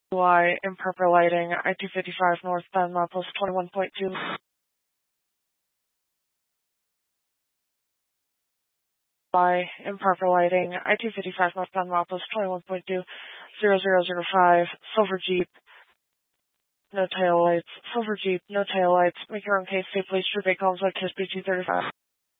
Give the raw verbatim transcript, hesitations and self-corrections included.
Y, improper lighting, I two fifty-five northbound, milepost twenty-one point two. Y, improper lighting, I two fifty-five northbound, milepost twenty-one point two, zero zero zero five, Silver Jeep, no tail lights, Silver Jeep, no tail lights, make your own case, safely, Street Bacon, like Kiss B two thirty-five.